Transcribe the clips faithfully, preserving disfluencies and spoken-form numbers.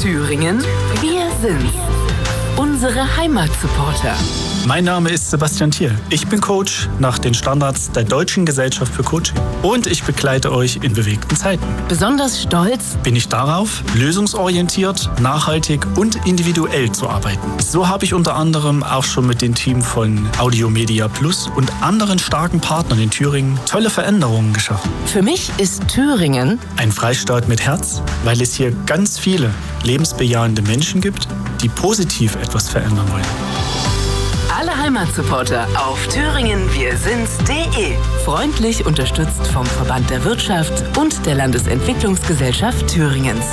Thüringen, wir sind's. Unsere Heimatsupporter. Mein Name ist Sebastian Thiel. Ich bin Coach nach den Standards der Deutschen Gesellschaft für Coaching. Und ich begleite euch in bewegten Zeiten. Besonders stolz bin ich darauf, lösungsorientiert, nachhaltig und individuell zu arbeiten. So habe ich unter anderem auch schon mit dem Team von Audio Media Plus und anderen starken Partnern in Thüringen tolle Veränderungen geschaffen. Für mich ist Thüringen ein Freistaat mit Herz, weil es hier ganz viele lebensbejahende Menschen gibt, die positiv etwas verändern wollen. Alle Heimatsupporter auf thüringen wir sind's punkt de. Freundlich unterstützt vom Verband der Wirtschaft und der Landesentwicklungsgesellschaft Thüringens.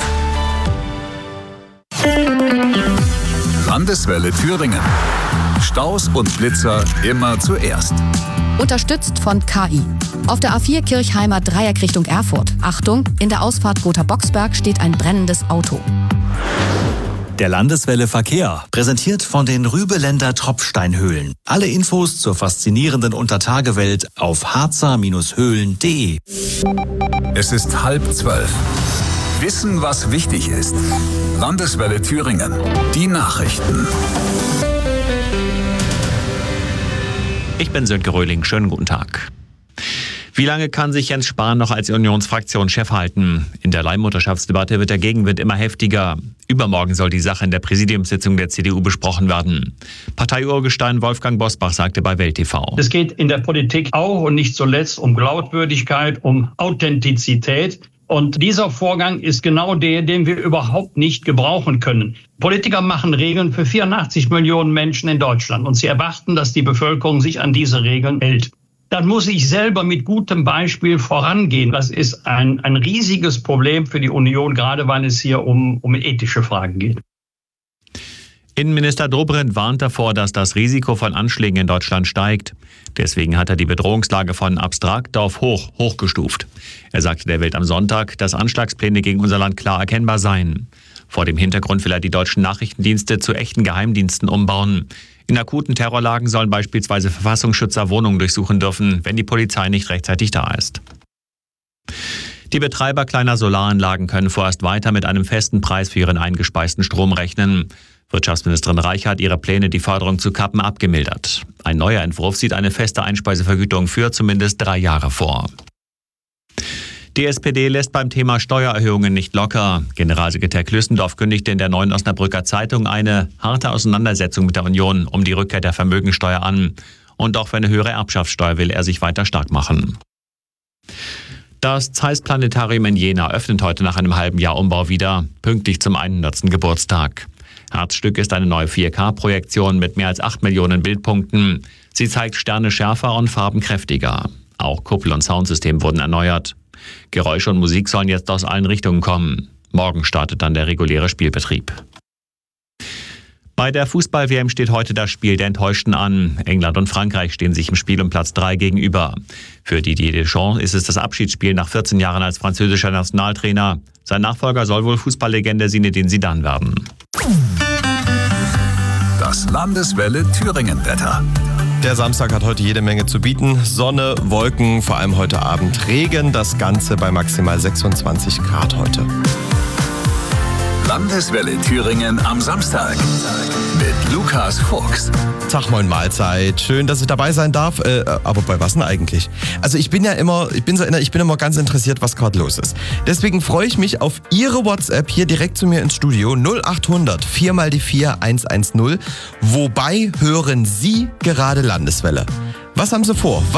Landeswelle Thüringen. Staus und Blitzer immer zuerst. Unterstützt von K I. Auf der A vier Kirchheimer Dreieck Richtung Erfurt. Achtung, in der Ausfahrt Gotha Boxberg steht ein brennendes Auto. Der Landeswelle Verkehr, präsentiert von den Rübeländer Tropfsteinhöhlen. Alle Infos zur faszinierenden Untertagewelt auf harzer Höhlen punkt de. Es ist halb zwölf. Wissen, was wichtig ist. Landeswelle Thüringen. Die Nachrichten. Ich bin Sönke Röhling. Schönen guten Tag. Wie lange kann sich Jens Spahn noch als Unionsfraktionschef halten? In der Leihmutterschaftsdebatte wird der Gegenwind immer heftiger. Übermorgen soll die Sache in der Präsidiumssitzung der C D U besprochen werden. Parteiurgestein Wolfgang Bosbach sagte bei Welt T V. Es geht in der Politik auch und nicht zuletzt um Glaubwürdigkeit, um Authentizität. Und dieser Vorgang ist genau der, den wir überhaupt nicht gebrauchen können. Politiker machen Regeln für vierundachtzig Millionen Menschen in Deutschland und sie erwarten, dass die Bevölkerung sich an diese Regeln hält. Dann muss ich selber mit gutem Beispiel vorangehen. Das ist ein, ein riesiges Problem für die Union, gerade weil es hier um, um ethische Fragen geht. Innenminister Dobrindt warnt davor, dass das Risiko von Anschlägen in Deutschland steigt. Deswegen hat er die Bedrohungslage von abstrakt auf hoch, hochgestuft. Er sagte der Welt am Sonntag, dass Anschlagspläne gegen unser Land klar erkennbar seien. Vor dem Hintergrund will er die deutschen Nachrichtendienste zu echten Geheimdiensten umbauen. In akuten Terrorlagen sollen beispielsweise Verfassungsschützer Wohnungen durchsuchen dürfen, wenn die Polizei nicht rechtzeitig da ist. Die Betreiber kleiner Solaranlagen können vorerst weiter mit einem festen Preis für ihren eingespeisten Strom rechnen. Wirtschaftsministerin Reiche hat ihre Pläne, die Förderung zu kappen, abgemildert. Ein neuer Entwurf sieht eine feste Einspeisevergütung für zumindest drei Jahre vor. Die S P D lässt beim Thema Steuererhöhungen nicht locker. Generalsekretär Klüssendorf kündigte in der Neuen Osnabrücker Zeitung eine harte Auseinandersetzung mit der Union um die Rückkehr der Vermögensteuer an. Und auch für eine höhere Erbschaftssteuer will er sich weiter stark machen. Das Zeiss Planetarium in Jena öffnet heute nach einem halben Jahr Umbau wieder, pünktlich zum hundertsten Geburtstag. Herzstück ist eine neue vier K-Projektion mit mehr als acht Millionen Bildpunkten. Sie zeigt Sterne schärfer und Farben kräftiger. Auch Kuppel und Soundsystem wurden erneuert. Geräusche und Musik sollen jetzt aus allen Richtungen kommen. Morgen startet dann der reguläre Spielbetrieb. Bei der Fußball-W M steht heute das Spiel der Enttäuschten an. England und Frankreich stehen sich im Spiel um Platz drei gegenüber. Für Didier Deschamps ist es das Abschiedsspiel nach vierzehn Jahren als französischer Nationaltrainer. Sein Nachfolger soll wohl Fußballlegende Zinedine Zidane werden. Das Landeswelle Thüringen-Wetter. Der Samstag hat heute jede Menge zu bieten. Sonne, Wolken, vor allem heute Abend Regen. Das Ganze bei maximal sechsundzwanzig Grad heute. Landeswelle Thüringen am Samstag mit Lukas Fuchs. Tag, moin, Mahlzeit. Schön, dass ich dabei sein darf. Äh, aber bei was denn eigentlich? Also ich bin ja immer, ich bin so, ich bin immer ganz interessiert, was gerade los ist. Deswegen freue ich mich auf Ihre WhatsApp hier direkt zu mir ins Studio. null achthundert vier mal die vier eins eins null. Wobei hören Sie gerade Landeswelle? Was haben Sie vor?